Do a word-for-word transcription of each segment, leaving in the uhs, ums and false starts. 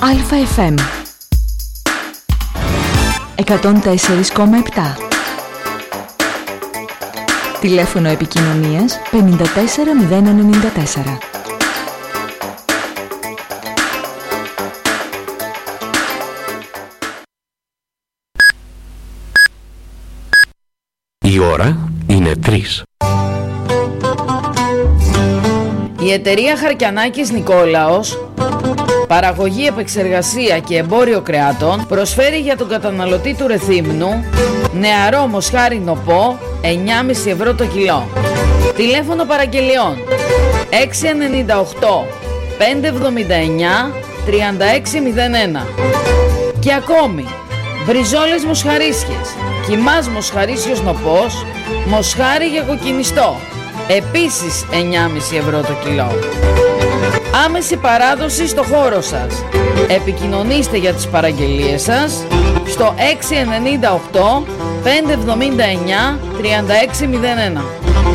Αλφα εφ εμ εκατόν τέσσερα κόμμα επτά. Τηλέφωνο επικοινωνίας πενήντα τέσσερα μηδέν ενενήντα τέσσερα. Η ώρα είναι τρεις. Η εταιρεία Χαρκιανάκης Νικόλαος, παραγωγή, επεξεργασία και εμπόριο κρεάτων, προσφέρει για τον καταναλωτή του Ρεθύμνου νεαρό μοσχάρι νοπό εννιά κόμμα πέντε ευρώ το κιλό. Τηλέφωνο παραγγελιών έξι εννιά οκτώ πέντε εβδομήντα εννιά τριάντα έξι μηδέν ένα. Και ακόμη μπριζόλες μοσχαρίσιες, κιμάς μοσχαρίσιος νοπός, μοσχάρι για κοκκινιστό, επίσης εννιά κόμμα πέντε ευρώ το κιλό. Άμεση παράδοση στο χώρο σας. Επικοινωνήστε για τις παραγγελίες σας στο έξι εννιά οκτώ πέντε εβδομήντα εννιά τριάντα έξι μηδέν ένα.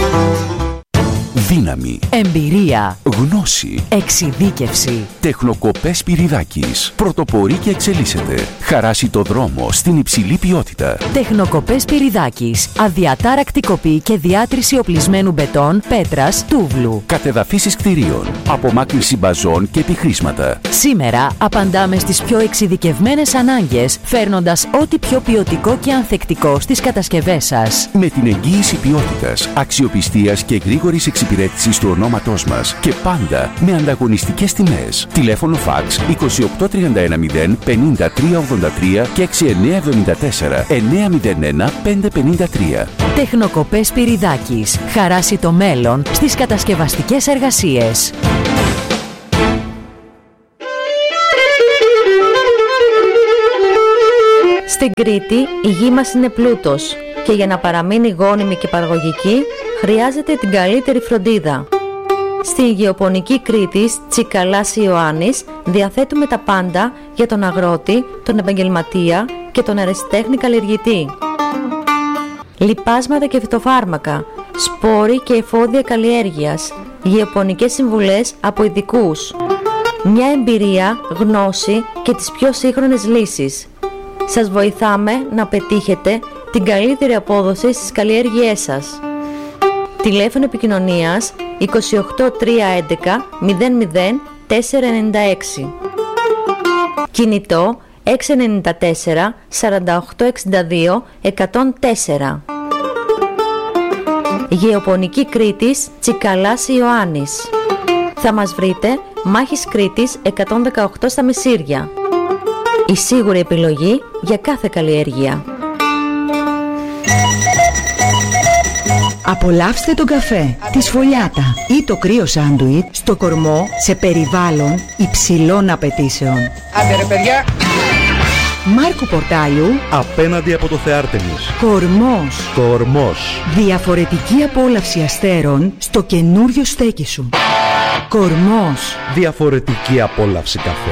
Δύναμη, εμπειρία, γνώση, εξειδίκευση. Τεχνοκοπές Σπυριδάκης. Πρωτοπορεί και εξελίσσεται. Χαράσει το δρόμο στην υψηλή ποιότητα. Τεχνοκοπές Σπυριδάκης. Αδιατάρακτη κοπή και διάτρηση οπλισμένου μπετόν, πέτρας, τούβλου. Κατεδαφίσεις κτηρίων. Απομάκρυνση μπαζών και επιχρήσματα. Σήμερα απαντάμε στις πιο εξειδικευμένες ανάγκες, φέρνοντας ό,τι πιο ποιοτικό και ανθεκτικό στις κατασκευές σας. Με την εγγύηση ποιότητας, αξιοπιστίας και γρήγορης εξυπηρέτησης του ονόματός μας και πάντα με ανταγωνιστικές τιμές. Τηλέφωνο φαξ είκοσι οκτώ τριάντα ένα μηδέν πενήντα τρία ογδόντα τρία και έξι εννιά εβδομήντα τέσσερα εννιά μηδέν ένα πέντε πενήντα τρία. Τεχνοκοπές Σπυριδάκης. Χαράσει το μέλλον στις κατασκευαστικές εργασίες. Στην Κρήτη η γη μας είναι πλούτος και για να παραμείνει γόνιμη και παραγωγική χρειάζεται την καλύτερη φροντίδα. Στη γεωπονική Κρήτης Τσικαλάς Ιωάννης διαθέτουμε τα πάντα για τον αγρότη, τον επαγγελματία και τον ερασιτέχνη καλλιεργητή. Λιπάσματα και φυτοφάρμακα, σπόροι και εφόδια καλλιέργειας, γεωπονικές συμβουλές από ειδικούς. Μια εμπειρία, γνώση και τις πιο σύγχρονες λύσεις. Σας βοηθάμε να πετύχετε την καλύτερη απόδοση στις καλλιέργειές σας. Τηλέφωνο επικοινωνίας είκοσι οκτώ τριακόσια έντεκα μηδέν μηδέν τέσσερα εννιά έξι. Κινητό έξι εννιά τέσσερα σαράντα οκτώ εξήντα δύο εκατόν τέσσερα. Γεωπονική Κρήτης Τσικαλάς Ιωάννης. Θα μας βρείτε Μάχης Κρήτης εκατόν δεκαοκτώ στα Μεσίρια. Η σίγουρη επιλογή για κάθε καλλιέργεια. Απολαύστε τον καφέ, τη σφολιάτα ή το κρύο σάντουιτ στο Κορμό σε περιβάλλον υψηλών απαιτήσεων. Άντε ρε παιδιά! Μάρκο Πορτάλιου, απέναντι από το Θεάρτεμις. Κορμός. Κορμός. Διαφορετική απόλαυση αστέρων στο καινούριο στέκι σου. Κορμός. Διαφορετική απόλαυση καφέ.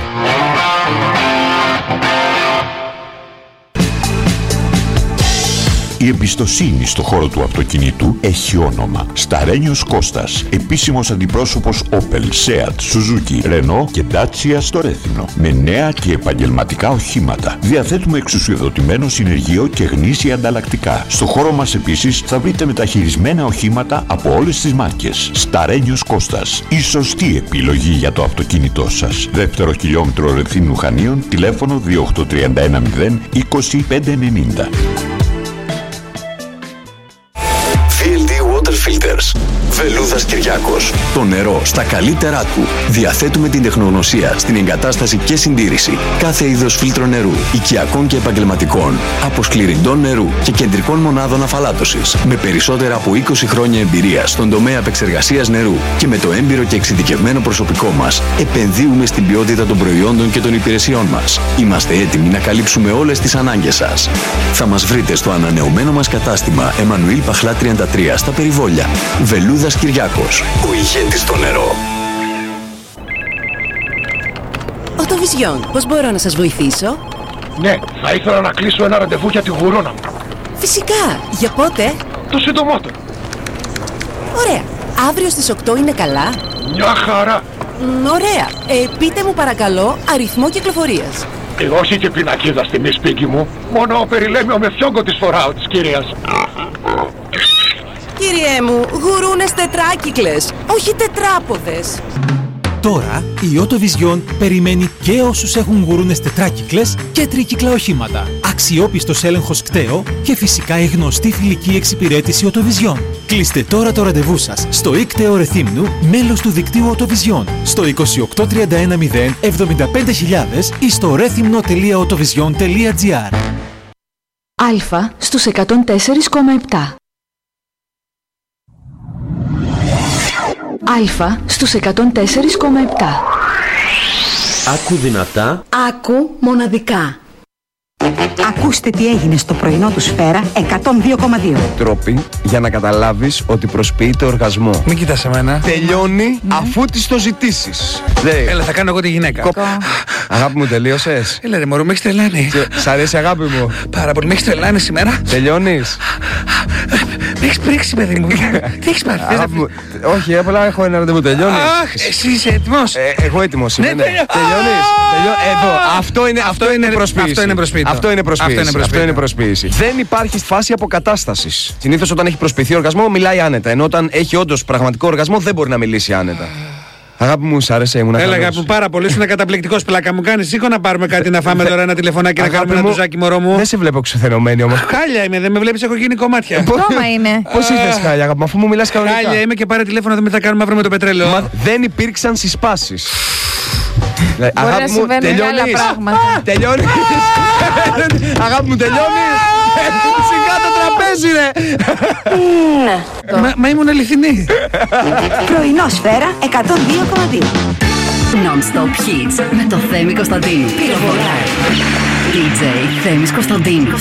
Η εμπιστοσύνη στο χώρο του αυτοκινήτου έχει όνομα. Σταρένιος Κώστας, επίσημος αντιπρόσωπος Opel, Seat, Suzuki, Renault και Dacia στο Ρέθυμνο. Με νέα και επαγγελματικά οχήματα. Διαθέτουμε εξουσιοδοτημένο συνεργείο και γνήσια ανταλλακτικά. Στο χώρο μας επίσης θα βρείτε μεταχειρισμένα οχήματα από όλες τις μάρκες. Σταρένιος Κώστας, η σωστή επιλογή για το αυτοκίνητό σας. Δεύτερο χιλιόμετρο Ρεθύμνου Χανίων, τηλέφωνο δύο οκτώ τρία ένα μηδέν είκοσι πέντε ενενήντα. βι ελ ντι Water Filters. Βελούδας Κυριάκος. Το νερό στα καλύτερά του. Διαθέτουμε την τεχνογνωσία στην εγκατάσταση και συντήρηση κάθε είδος φίλτρο νερού, οικιακών και επαγγελματικών, αποσκληρυντών νερού και κεντρικών μονάδων αφαλάτωσης. Με περισσότερα από είκοσι χρόνια εμπειρία στον τομέα επεξεργασίας νερού και με το έμπειρο και εξειδικευμένο προσωπικό μας, επενδύουμε στην ποιότητα των προϊόντων και των υπηρεσιών μας. Είμαστε έτοιμοι να καλύψουμε όλες τις ανάγκες σας. Θα μας βρείτε στο ανανεωμένο μας κατάστημα Εμμανουήλ Παχλά τριάντα τρία στα Περιβόλια. Βελούδας Κυριάκος, ο ηγέτης στο νερό. Οτοβιζιόν, πώς μπορώ να σας βοηθήσω? Ναι, θα ήθελα να κλείσω ένα ραντεβού για τη γουρόνα μου. Φυσικά, για πότε? Το συντομότερο. Ωραία, αύριο στις οκτώ είναι καλά? Μια χαρά. Μ, ωραία. Ε, πείτε μου παρακαλώ αριθμό κυκλοφορίας. Ε, όχι και πινακίδα στη μη σπίτι μου. Μόνο περιλέμιο με φιόγκο της φοράω της κυρίας. Κύριέ μου, γουρούνες τετράκυκλες, όχι τετράποδες. Τώρα η Autovision περιμένει και όσους έχουν γουρούνες τετράκυκλες και τρίκυκλα οχήματα. Αξιόπιστος έλεγχος κταίο και φυσικά η γνωστή φιλική εξυπηρέτηση Autovision. Κλείστε τώρα το ραντεβού σας στο ΙΚΤΕΟ Ρεθύμνου, μέλος του δικτύου Autovision, στο είκοσι οκτώ τριάντα ένα μηδέν εβδομήντα πέντε χιλιάδες ή στο ρέθυμνο τελεία autovision τελεία gr. Α στους εκατόν τέσσερα κόμμα επτά. Α στους εκατόν τέσσερα κόμμα επτά. Άκου δυνατά. Άκου μοναδικά. Ακούστε τι έγινε στο πρωινό του Σφαίρα εκατόν δύο κόμμα δύο. Τρόποι για να καταλάβεις ότι προσποιείται οργασμό. Μην κοιτάς εμένα. Τελειώνει ναι. αφού της το ζητήσεις. Έλα, θα κάνω εγώ τη γυναίκα. Κο... Αγάπη μου, τελείωσες? Έλα ρε μωρό, με έχεις τρελάνει. Σ' αρέσει αγάπη μου? Πάρα πολύ, με έχεις τρελάνει σήμερα. Τελειώνεις? Με έχεις πρίξει παιδί μου. Τι έχεις πάρει? Όχι, απλά έχω ένα ραντεβού. Τελειώνεις? Αχ, εσύ είσαι έτοιμος? Εγώ έτοιμος είμαι. Τελειώνεις? Εδώ, αυτό είναι αυτό είναι προσποίηση. Αυτό είναι προσποίηση. Αυτό είναι προσποίηση. Αυτό είναι προσποίηση. Δεν υπάρχει φάση αποκατάστασης. Συνήθως όταν έχει προσποιηθεί οργασμό μιλάει άνετα. Ενώ όταν έχει όντως πραγματικό οργασμό δεν μπορεί να μιλήσει άνετα. Αγάπη μου, σ' άρεσε, ήμουν καλός. Έλα, αγάπη μου, πάρα πολύ. Ήσουν καταπληκτικός, πλάκα μου κάνεις. Σήκω να πάρουμε κάτι να φάμε τώρα, ένα τηλεφωνάκι να κάνουμε ένα τουζάκι, μωρό μου. Δεν σε βλέπω ξεθενωμένη όμως. Χάλια είμαι, δεν με βλέπεις, έχω γίνει κομμάτια. Πόμα είναι. Πώς ήρθες, χάλια, αγάπη μου, αφού μου μιλάς κανονικά? Χάλια είμαι και πάρε τηλέφωνο, δεν θα κάνουμε αύριο με το πετρέλαιο. Μα δεν υπήρξαν συσπάσεις. Μπορεί να συμβαίνουν άλλα πράγματα. Τελειώνεις? Αγάπη μου, τελειώνεις? Σιγά το τραπέζι, ρε! Μα, μα ήμουν αληθινή. Πρωινό Σφαίρα εκατόν δύο κόμμα δύο. Non-stop hits με το Θέμη Κωνσταντίνου. Πυροβολάει. ντι τζέι Θέμης Κωνσταντίνου.